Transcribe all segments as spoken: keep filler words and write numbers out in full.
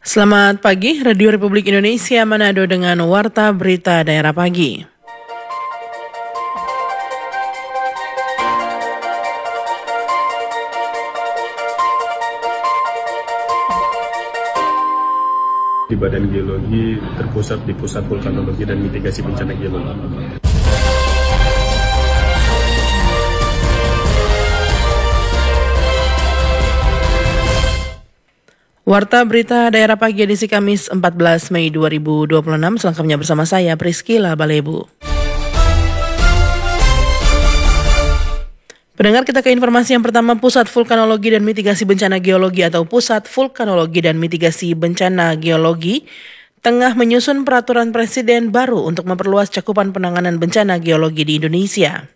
Selamat pagi, Radio Republik Indonesia Manado dengan Warta Berita Daerah Pagi. Di Badan Geologi terpusat di Pusat Vulkanologi dan Mitigasi Bencana Geologi. Warta Berita Daerah Pagi edisi Kamis empat belas Mei dua ribu dua puluh enam, selengkapnya bersama saya Priscila Balebu. Pendengar, kita ke informasi yang pertama. Pusat Vulkanologi dan Mitigasi Bencana Geologi atau Pusat Vulkanologi dan Mitigasi Bencana Geologi tengah menyusun peraturan presiden baru untuk memperluas cakupan penanganan bencana geologi di Indonesia.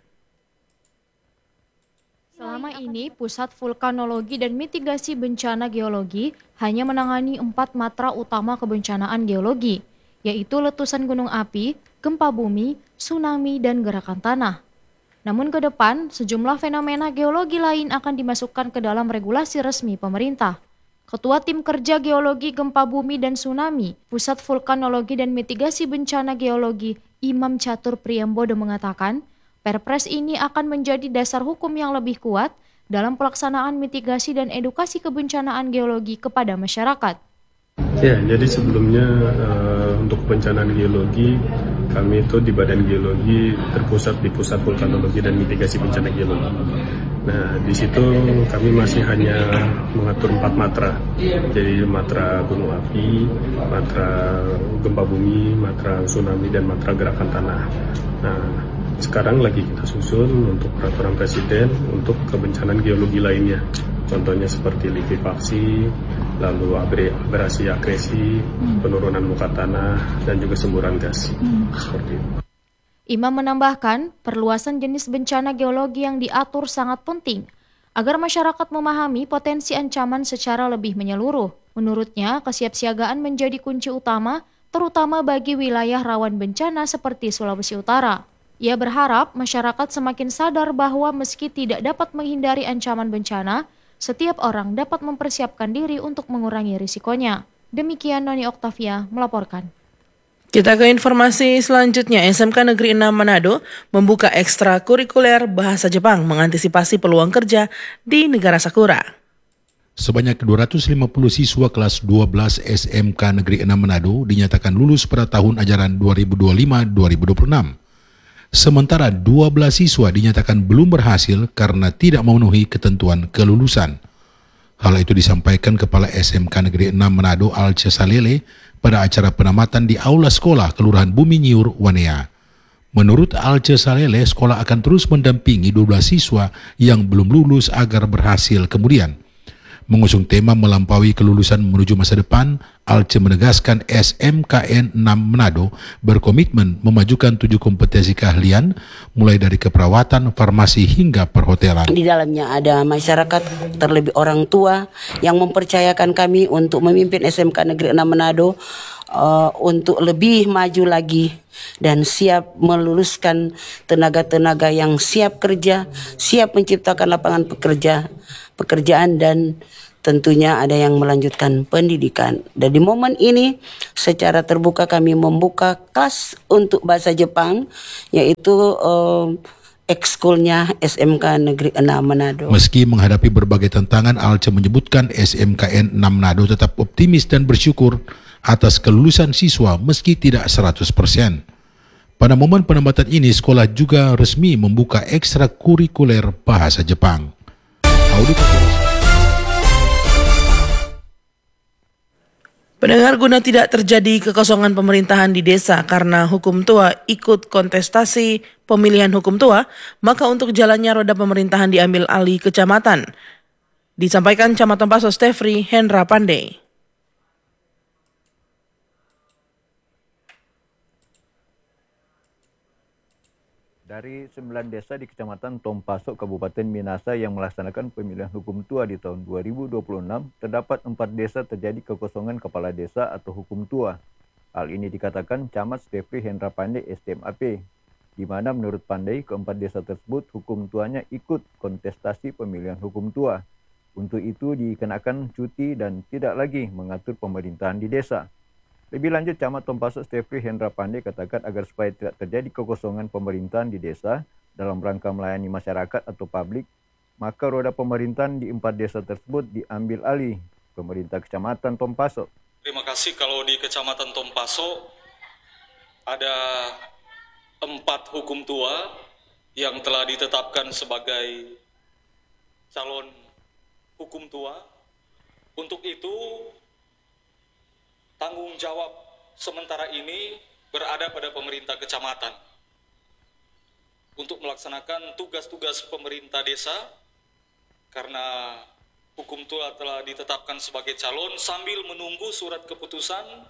Selama ini, Pusat Vulkanologi dan Mitigasi Bencana Geologi hanya menangani empat matra utama kebencanaan geologi, yaitu letusan gunung api, gempa bumi, tsunami, dan gerakan tanah. Namun ke depan, sejumlah fenomena geologi lain akan dimasukkan ke dalam regulasi resmi pemerintah. Ketua Tim Kerja Geologi Gempa Bumi dan Tsunami, Pusat Vulkanologi dan Mitigasi Bencana Geologi, Imam Catur Priyambodo mengatakan, Perpres ini akan menjadi dasar hukum yang lebih kuat dalam pelaksanaan mitigasi dan edukasi kebencanaan geologi kepada masyarakat. Ya, jadi sebelumnya uh, untuk bencana geologi, kami itu di Badan Geologi terpusat di Pusat Vulkanologi dan Mitigasi Bencana Geologi. Nah, di situ kami masih hanya mengatur empat matra, jadi matra gunung api, matra gempa bumi, matra tsunami, dan matra gerakan tanah. Nah, sekarang lagi kita susun untuk peraturan presiden untuk kebencanaan geologi lainnya. Contohnya seperti likuifaksi, lalu abrasi akresi, hmm. penurunan muka tanah, dan juga semburan gas. Hmm. Seperti itu. Imam menambahkan, perluasan jenis bencana geologi yang diatur sangat penting agar masyarakat memahami potensi ancaman secara lebih menyeluruh. Menurutnya, kesiapsiagaan menjadi kunci utama, terutama bagi wilayah rawan bencana seperti Sulawesi Utara. Ia berharap masyarakat semakin sadar bahwa meski tidak dapat menghindari ancaman bencana, setiap orang dapat mempersiapkan diri untuk mengurangi risikonya. Demikian Noni Oktavia melaporkan. Kita ke informasi selanjutnya. S M K Negeri enam Manado membuka ekstrakurikuler bahasa Jepang mengantisipasi peluang kerja di negara Sakura. Sebanyak dua ratus lima puluh siswa kelas dua belas S M K Negeri enam Manado dinyatakan lulus pada tahun ajaran dua ribu dua puluh lima dua ribu dua puluh enam. Sementara dua belas siswa dinyatakan belum berhasil karena tidak memenuhi ketentuan kelulusan. Hal itu disampaikan Kepala S M K Negeri enam Manado Alce Salele pada acara penamatan di Aula Sekolah Kelurahan Bumi Nyiur, Wanea. Menurut Alce Salele, sekolah akan terus mendampingi dua belas siswa yang belum lulus agar berhasil kemudian. Mengusung tema melampaui kelulusan menuju masa depan, Alce menegaskan S M K N enam Manado berkomitmen memajukan tujuh kompetensi keahlian, mulai dari keperawatan, farmasi hingga perhotelan. Di dalamnya ada masyarakat, terlebih orang tua yang mempercayakan kami untuk memimpin S M K Negeri enam Manado uh, untuk lebih maju lagi dan siap meluluskan tenaga-tenaga yang siap kerja, siap menciptakan lapangan pekerja, pekerjaan, dan tentunya ada yang melanjutkan pendidikan. Dan di momen ini secara terbuka kami membuka kelas untuk bahasa Jepang, yaitu uh, ekskulnya S M K Negeri enam Manado. Meski menghadapi berbagai tantangan, Alce menyebutkan S M K N enam Manado tetap optimis dan bersyukur atas kelulusan siswa meski tidak seratus persen. Pada momen penempatan ini, sekolah juga resmi membuka ekstrakurikuler bahasa Jepang. Audit Pendengar, guna tidak terjadi kekosongan pemerintahan di desa karena hukum tua ikut kontestasi pemilihan hukum tua, maka untuk jalannya roda pemerintahan diambil alih kecamatan. Disampaikan Camat Tempaso Stefri Hendra Pandey. Dari sembilan desa di Kecamatan Tompaso, Kabupaten Minasa yang melaksanakan pemilihan hukum tua di tahun dua ribu dua puluh enam, terdapat empat desa terjadi kekosongan kepala desa atau hukum tua. Hal ini dikatakan Camat Stefri Hendra Pandey S T M A P, di mana menurut Pandey keempat desa tersebut hukum tuanya ikut kontestasi pemilihan hukum tua. Untuk itu dikenakan cuti dan tidak lagi mengatur pemerintahan di desa. Lebih lanjut, Camat Tompasok Stefri Hendra Pandey katakan agar supaya tidak terjadi kekosongan pemerintahan di desa dalam rangka melayani masyarakat atau publik, maka roda pemerintahan di empat desa tersebut diambil alih pemerintah Kecamatan Tompasok. Terima kasih. Kalau di Kecamatan Tompasok ada empat hukum tua yang telah ditetapkan sebagai calon hukum tua. Untuk itu, tanggung jawab sementara ini berada pada pemerintah kecamatan untuk melaksanakan tugas-tugas pemerintah desa, karena hukum tua telah ditetapkan sebagai calon sambil menunggu surat keputusan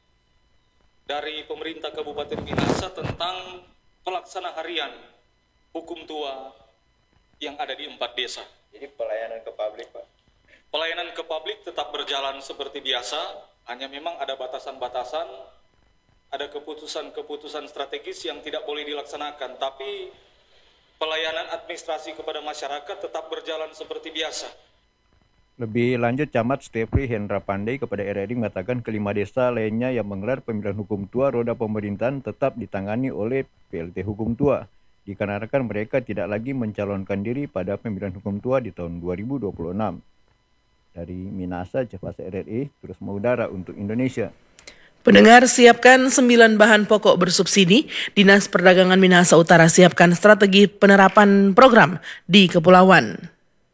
dari pemerintah Kabupaten Minahasa tentang pelaksana harian hukum tua yang ada di empat desa. Jadi pelayanan ke publik, Pak? Pelayanan ke publik tetap berjalan seperti biasa, hanya memang ada batasan-batasan, ada keputusan-keputusan strategis yang tidak boleh dilaksanakan, tapi pelayanan administrasi kepada masyarakat tetap berjalan seperti biasa. Lebih lanjut, Camat Stefri Hendra Pandey kepada R R I mengatakan kelima desa lainnya yang menggelar pemilihan hukum tua roda pemerintahan tetap ditangani oleh P L T Hukum Tua, dikarenakan mereka tidak lagi mencalonkan diri pada pemilihan hukum tua di tahun dua ribu dua puluh enam. Dari Minahasa, Cefasa R R I, terus mengudara untuk Indonesia. Pendengar, siapkan sembilan bahan pokok bersubsidi. Dinas Perdagangan Minahasa Utara siapkan strategi penerapan program di Kepulauan.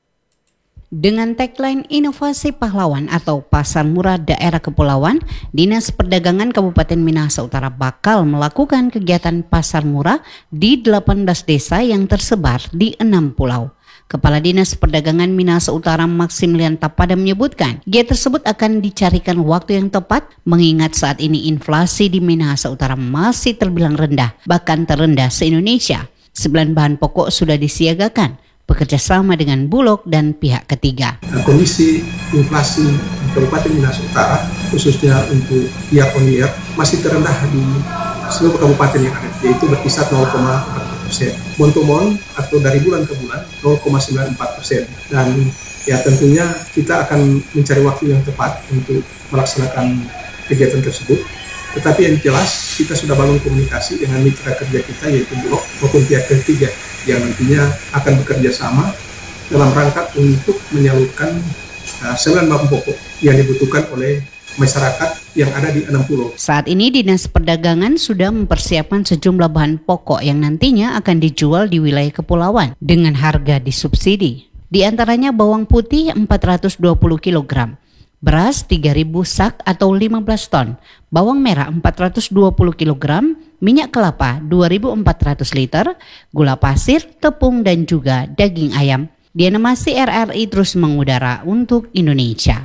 Dengan tagline Inovasi Pahlawan atau Pasar Murah Daerah Kepulauan, Dinas Perdagangan Kabupaten Minahasa Utara bakal melakukan kegiatan pasar murah di delapan belas desa yang tersebar di enam pulau. Kepala Dinas Perdagangan Minahasa Utara Maximilian Tapada menyebutkan, kegiatan tersebut akan dicarikan waktu yang tepat mengingat saat ini inflasi di Minahasa Utara masih terbilang rendah, bahkan terendah se-Indonesia. Sembilan bahan pokok sudah disiagakan, bekerja sama dengan Bulog dan pihak ketiga. Kondisi inflasi di Kabupaten Minahasa Utara, khususnya untuk year on year, masih terendah di seluruh kabupaten yang ada, yaitu berkisar nol koma empat persen. Mon to mon atau dari bulan ke bulan nol koma sembilan empat persen. Dan ya tentunya kita akan mencari waktu yang tepat untuk melaksanakan kegiatan tersebut. Tetapi yang jelas kita sudah bangun komunikasi dengan mitra kerja kita yaitu Bulog maupun pihak ketiga yang nantinya akan bekerja sama dalam rangka untuk menyalurkan uh, sembilan bahan pokok yang dibutuhkan oleh masyarakat yang ada di enam pulau. Saat ini Dinas Perdagangan sudah mempersiapkan sejumlah bahan pokok yang nantinya akan dijual di wilayah kepulauan dengan harga disubsidi. Di antaranya bawang putih empat ratus dua puluh kilogram, beras tiga ribu sak atau lima belas ton, bawang merah empat ratus dua puluh kilogram, minyak kelapa dua ribu empat ratus liter, gula pasir, tepung dan juga daging ayam. Diana Masih R R I terus mengudara untuk Indonesia.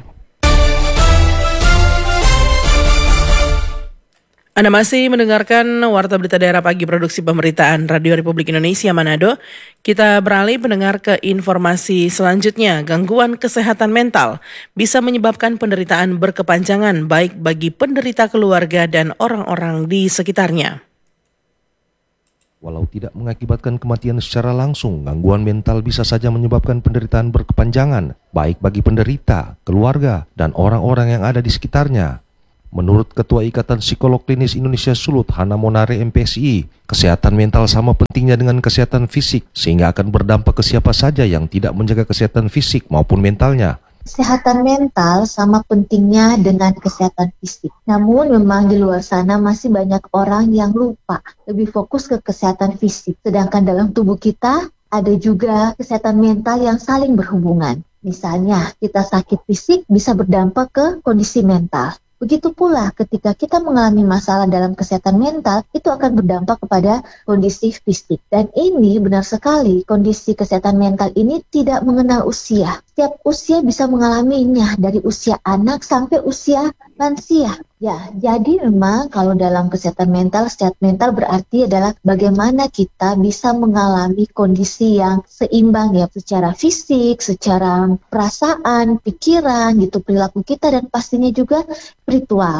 Anda masih mendengarkan Warta Berita Daerah Pagi Produksi Pemberitaan Radio Republik Indonesia Manado. Kita beralih mendengar ke informasi selanjutnya. Gangguan kesehatan mental bisa menyebabkan penderitaan berkepanjangan baik bagi penderita keluarga dan orang-orang di sekitarnya. Walau tidak mengakibatkan kematian secara langsung, gangguan mental bisa saja menyebabkan penderitaan berkepanjangan baik bagi penderita, keluarga, dan orang-orang yang ada di sekitarnya. Menurut Ketua Ikatan Psikolog Klinis Indonesia Sulut, Hana Monare M P S I, kesehatan mental sama pentingnya dengan kesehatan fisik, sehingga akan berdampak ke siapa saja yang tidak menjaga kesehatan fisik maupun mentalnya. Kesehatan mental sama pentingnya dengan kesehatan fisik. Namun memang di luar sana masih banyak orang yang lupa, lebih fokus ke kesehatan fisik. Sedangkan dalam tubuh kita ada juga kesehatan mental yang saling berhubungan. Misalnya kita sakit fisik bisa berdampak ke kondisi mental. Begitu pula ketika kita mengalami masalah dalam kesehatan mental, itu akan berdampak kepada kondisi fisik. Dan ini benar sekali, kondisi kesehatan mental ini tidak mengenal usia. Setiap usia bisa mengalaminya, dari usia anak sampai usia lansia. Ya, jadi memang kalau dalam kesehatan mental, kesehatan mental berarti adalah bagaimana kita bisa mengalami kondisi yang seimbang ya, secara fisik, secara perasaan, pikiran, gitu, perilaku kita, dan pastinya juga spiritual.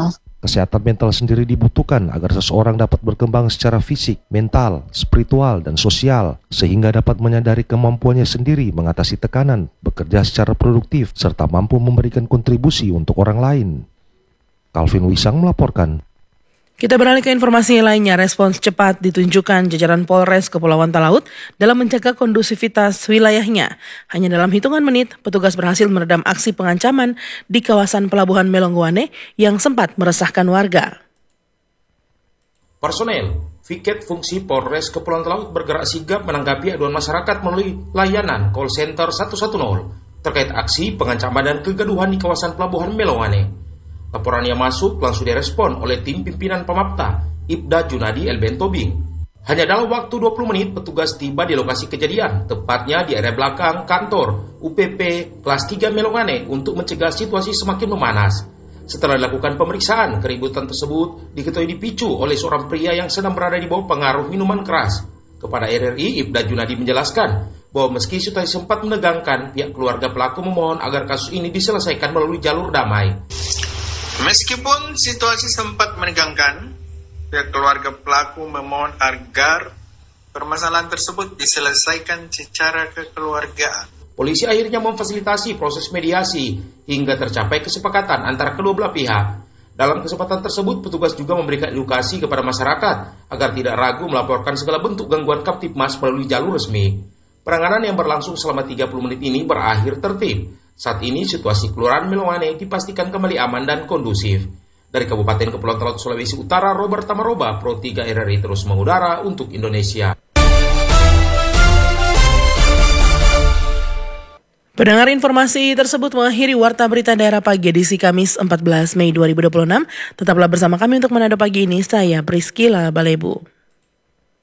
Kesehatan mental sendiri dibutuhkan agar seseorang dapat berkembang secara fisik, mental, spiritual, dan sosial, sehingga dapat menyadari kemampuannya sendiri mengatasi tekanan, bekerja secara produktif, serta mampu memberikan kontribusi untuk orang lain. Calvin Wisang melaporkan. Kita beralih ke informasi lainnya. Respons cepat ditunjukkan jajaran Polres Kepulauan Talaut dalam menjaga kondusivitas wilayahnya. Hanya dalam hitungan menit, petugas berhasil meredam aksi pengancaman di kawasan Pelabuhan Melonggoane yang sempat meresahkan warga. Personel Viket Fungsi Polres Kepulauan Talaut bergerak sigap menanggapi aduan masyarakat melalui layanan call center seratus sepuluh terkait aksi pengancaman dan kegaduhan di kawasan Pelabuhan Melonggoane. Laporan yang masuk langsung direspon oleh tim pimpinan Pamapta, Ibda Junadi Elben Tobing. Hanya dalam waktu dua puluh menit, petugas tiba di lokasi kejadian, tepatnya di area belakang kantor U P P kelas tiga Melonggoane untuk mencegah situasi semakin memanas. Setelah dilakukan pemeriksaan, keributan tersebut diketahui dipicu oleh seorang pria yang sedang berada di bawah pengaruh minuman keras. Kepada R R I, Ibda Junadi menjelaskan bahwa meski situasi sempat menegangkan, pihak keluarga pelaku memohon agar kasus ini diselesaikan melalui jalur damai. Meskipun situasi sempat menegangkan, pihak keluarga pelaku memohon agar permasalahan tersebut diselesaikan secara kekeluargaan. Polisi akhirnya memfasilitasi proses mediasi hingga tercapai kesepakatan antara kedua belah pihak. Dalam kesempatan tersebut, petugas juga memberikan edukasi kepada masyarakat agar tidak ragu melaporkan segala bentuk gangguan Kamtibmas melalui jalur resmi. Penanganan yang berlangsung selama tiga puluh menit ini berakhir tertib. Saat ini situasi Kelurahan Melonggoane dipastikan kembali aman dan kondusif. Dari Kabupaten Kepulauan Talaut Sulawesi Utara, Robert Tamaroba, Pro tiga R R I terus mengudara untuk Indonesia. Pendengar, informasi tersebut mengakhiri Warta Berita Daerah Pagi edisi Kamis empat belas Mei dua ribu dua puluh enam. Tetaplah bersama kami untuk Manado Pagi ini. Saya Priscila Balebu.